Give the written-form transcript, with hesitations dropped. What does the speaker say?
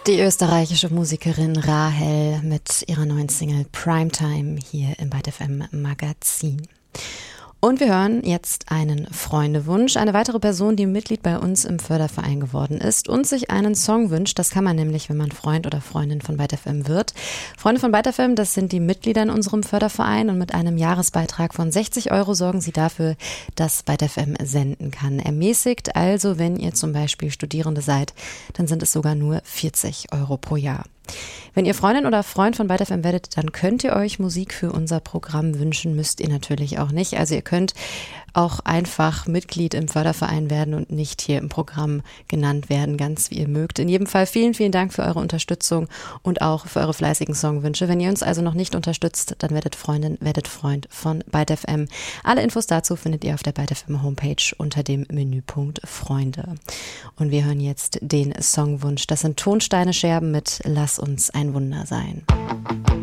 Die österreichische Musikerin Rahel mit ihrer neuen Single Primetime hier im Byte FM Magazin. Und wir hören jetzt einen Freundewunsch, eine weitere Person, die Mitglied bei uns im Förderverein geworden ist und sich einen Song wünscht. Das kann man nämlich, wenn man Freund oder Freundin von Byte FM wird. Freunde von Byte FM, das sind die Mitglieder in unserem Förderverein und mit einem Jahresbeitrag von 60 € sorgen sie dafür, dass Byte FM senden kann. Ermäßigt also, wenn ihr zum Beispiel Studierende seid, dann sind es sogar nur 40 € pro Jahr. Wenn ihr Freundin oder Freund von Byte FM werdet, dann könnt ihr euch Musik für unser Programm wünschen, müsst ihr natürlich auch nicht. Also ihr könnt auch einfach Mitglied im Förderverein werden und nicht hier im Programm genannt werden, ganz wie ihr mögt. In jedem Fall vielen, vielen Dank für eure Unterstützung und auch für eure fleißigen Songwünsche. Wenn ihr uns also noch nicht unterstützt, dann werdet Freundin, werdet Freund von Byte FM. Alle Infos dazu findet ihr auf der Byte FM Homepage unter dem Menüpunkt Freunde. Und wir hören jetzt den Songwunsch. Das sind Tonsteine Scherben mit Lass uns ein Wunder sein.